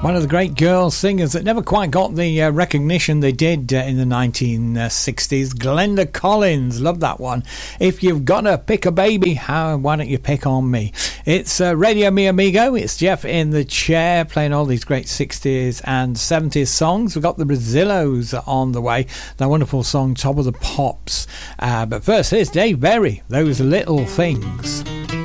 One of the great girl singers that never quite got the recognition they did in the 1960s. Glenda Collins, love that one. If you've got to pick a baby, why don't you pick on me? It's Radio Mi Amigo. It's Jeff in the chair playing all these great 60s and 70s songs. We've got the Brazillos on the way. That wonderful song, Top of the Pops. But first, here's Dave Berry, Those Little Things.